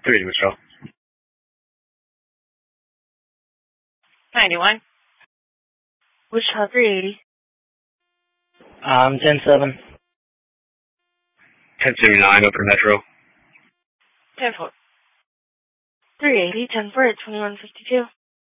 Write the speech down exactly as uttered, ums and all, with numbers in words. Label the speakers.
Speaker 1: three eighty, Michelle.
Speaker 2: ninety-one.
Speaker 3: Wichita three eighty.
Speaker 4: Um, ten seven.
Speaker 1: ten seventy-nine, Upper Metro.
Speaker 2: ten four.
Speaker 3: three eighty, ten four at twenty-one fifty-two.